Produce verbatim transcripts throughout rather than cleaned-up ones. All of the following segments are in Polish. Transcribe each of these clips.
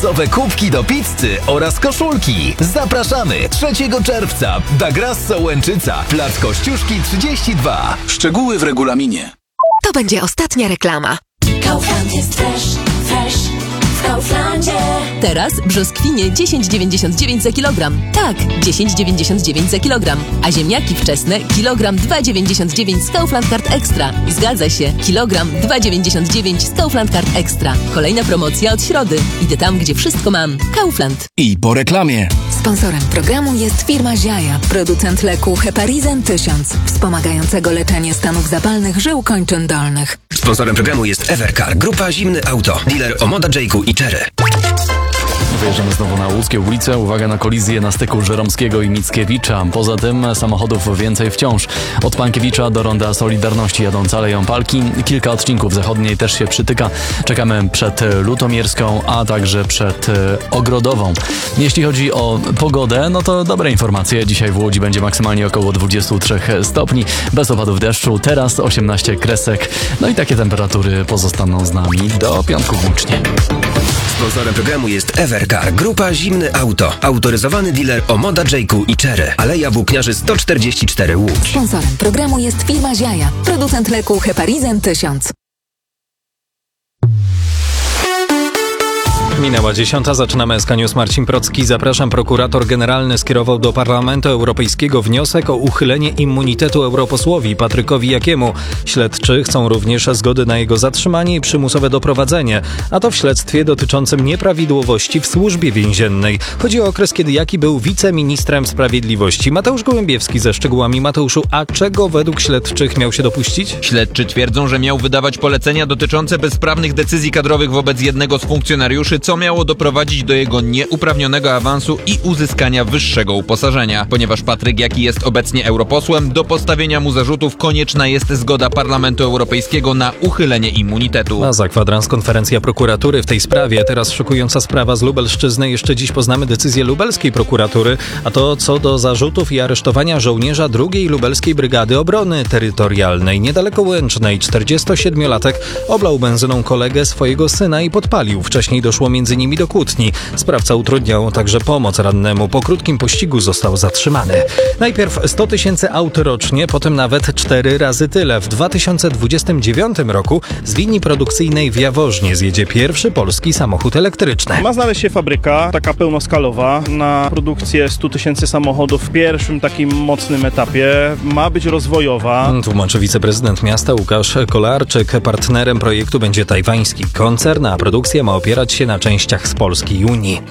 Nowe kubki do pizzy oraz koszulki. Zapraszamy trzeciego czerwca. Da Grasso Łęczyca, plac Kościuszki trzydzieści dwa. Szczegóły w regulaminie. To będzie ostatnia reklama. Kaufland jest fresh, fresh w Kauflandzie. Teraz brzoskwinie dziesięć dziewięćdziesiąt dziewięć za kilogram. Tak, dziesięć dziewięćdziesiąt dziewięć za kilogram. A ziemniaki wczesne kilogram dwa dziewięćdziesiąt dziewięć z Kaufland Card Extra. Zgadza się, kilogram dwa dziewięćdziesiąt dziewięć z Kaufland Card Extra. Kolejna promocja od środy. Idę tam, gdzie wszystko mam. Kaufland. I po reklamie. Sponsorem programu jest firma Ziaja, producent leku Heparizan tysiąc, wspomagającego leczenie stanów zapalnych żył kończyn dolnych. Sponsorem programu jest Evercar, grupa Zimny Auto, dealer Omoda, Jayku i Cherry. Wyjeżdżamy znowu na łódzkie ulice. Uwaga na kolizję na styku Żeromskiego i Mickiewicza. Poza tym samochodów więcej wciąż. Od Pankiewicza do ronda Solidarności jadąc Aleją Palki. Kilka odcinków zachodniej też się przytyka. Czekamy przed Lutomierską, a także przed Ogrodową. Jeśli chodzi o pogodę, no to dobre informacje. Dzisiaj w Łodzi będzie maksymalnie około dwadzieścia trzy stopni. Bez opadów deszczu. Teraz osiemnaście kresek. No i takie temperatury pozostaną z nami do piątku włącznie. Sponsorem programu jest Evercar, grupa Zimny Auto, autoryzowany dealer Omoda, Jayku i Cherry. Aleja Włókniarzy sto czterdzieści cztery Łódź. Sponsorem programu jest firma Ziaja, producent leku Heparizan tysiąc. Minęła dziesiąta, zaczynamy S K News. Marcin Procki. Zapraszam. Prokurator generalny skierował do Parlamentu Europejskiego wniosek o uchylenie immunitetu europosłowi Patrykowi Jakiemu. Śledczy chcą również zgody na jego zatrzymanie i przymusowe doprowadzenie, a to w śledztwie dotyczącym nieprawidłowości w służbie więziennej. Chodzi o okres, kiedy Jaki był wiceministrem sprawiedliwości. Mateusz Gołębiewski ze szczegółami. Mateuszu, a czego według śledczych miał się dopuścić? Śledczy twierdzą, że miał wydawać polecenia dotyczące bezprawnych decyzji kadrowych wobec jednego z funkcjonariuszy, co miało doprowadzić do jego nieuprawnionego awansu i uzyskania wyższego uposażenia. Ponieważ Patryk Jaki jest obecnie europosłem, do postawienia mu zarzutów konieczna jest zgoda Parlamentu Europejskiego na uchylenie immunitetu. A za kwadrans konferencja prokuratury w tej sprawie. Teraz szokująca sprawa z Lubelszczyzny. Jeszcze dziś poznamy decyzję lubelskiej prokuratury, a to co do zarzutów i aresztowania żołnierza drugiej Lubelskiej Brygady Obrony Terytorialnej. Niedaleko Łęcznej czterdziestosiedmiolatek oblał benzyną kolegę swojego syna i podpalił. Wcześniej doszło między nimi do kłótni. Sprawca utrudniał także pomoc rannemu. Po krótkim pościgu został zatrzymany. Najpierw sto tysięcy aut rocznie, potem nawet cztery razy tyle. W dwa tysiące dwudziestym dziewiątym roku z linii produkcyjnej w Jaworznie zjedzie pierwszy polski samochód elektryczny. Ma znaleźć się fabryka, taka pełnoskalowa, na produkcję stu tysięcy samochodów w pierwszym takim mocnym etapie. Ma być rozwojowa. Tłumaczy wiceprezydent miasta Łukasz Kolarczyk. Partnerem projektu będzie tajwański koncern, a produkcja ma opierać się na częściach z Polski i Unii.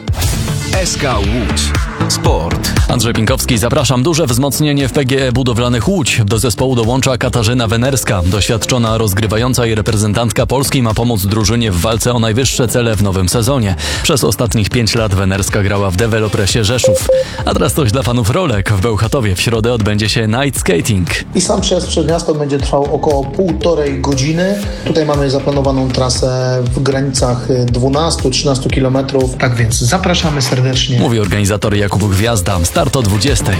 S K Łódź. Sport. Andrzej Pinkowski, zapraszam. Duże wzmocnienie w P G E Budowlanych Łódź. Do zespołu dołącza Katarzyna Wenerska. Doświadczona rozgrywająca i reprezentantka Polski ma pomóc drużynie w walce o najwyższe cele w nowym sezonie. Przez ostatnich pięć lat Wenerska grała w Dewelopresie Rzeszów. A teraz coś dla fanów rolek. W Bełchatowie w środę odbędzie się night skating. I sam przejazd przez miasto będzie trwał około półtorej godziny. Tutaj mamy zaplanowaną trasę w granicach dwunastu do trzynastu kilometrów. Tak więc zapraszamy serdecznie. Mówi organizator Jakub Gwiazda. Start o dwudziestej.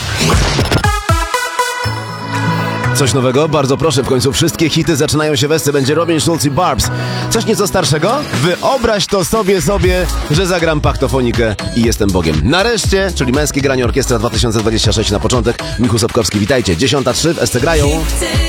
Coś nowego? Bardzo proszę, w końcu wszystkie hity zaczynają się westy. Będzie Robin Schulz i Barbs. Coś nieco starszego? Wyobraź to sobie sobie, że zagram pachtofonikę i jestem Bogiem. Nareszcie, czyli Męskie Granie Orkiestra dwa tysiące dwudziesty szósty na początek. Michu Sobkowski, witajcie. dziesiąta trzy w S C grają.